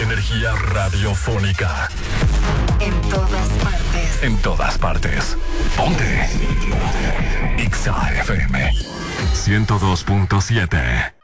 Energía radiofónica. En todas partes. En todas partes. Ponte. Exa FM 102.7.